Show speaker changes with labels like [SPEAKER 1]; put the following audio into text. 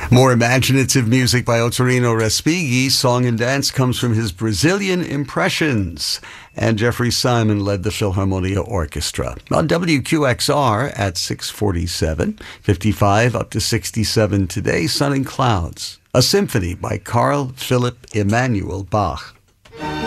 [SPEAKER 1] More imaginative music by Ottorino Respighi. Song and dance comes from his Brazilian Impressions. And Jeffrey Simon led the Philharmonia Orchestra. On WQXR at 6:47, 55 up to 67 today, Sun and Clouds. A symphony by Carl Philipp Emanuel Bach.